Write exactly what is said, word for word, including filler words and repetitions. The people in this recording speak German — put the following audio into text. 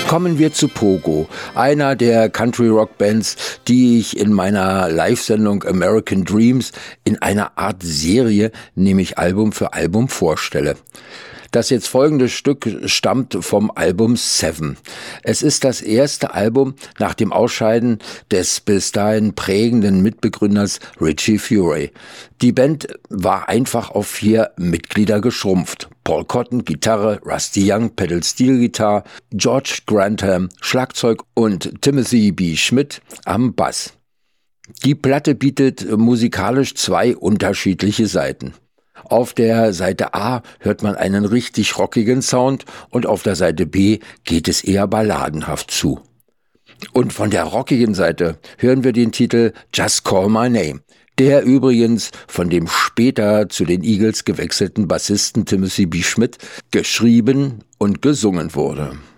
Kommen wir zu Pogo, einer der Country-Rock-Bands, die ich in meiner Live-Sendung American Dreams in einer Art Serie, nämlich Album für Album, vorstelle. Das jetzt folgende Stück stammt vom Album Seven. Es ist das erste Album nach dem Ausscheiden des bis dahin prägenden Mitbegründers Richie Furay. Die Band war einfach auf vier Mitglieder geschrumpft. Paul Cotton, Gitarre, Rusty Young, Pedal Steel Gitarre, George Grantham, Schlagzeug und Timothy B. Schmidt am Bass. Die Platte bietet musikalisch zwei unterschiedliche Seiten. Auf der Seite A hört man einen richtig rockigen Sound und auf der Seite B geht es eher balladenhaft zu. Und von der rockigen Seite hören wir den Titel Just Call My Name, der übrigens von dem später zu den Eagles gewechselten Bassisten Timothy B. Schmidt geschrieben und gesungen wurde.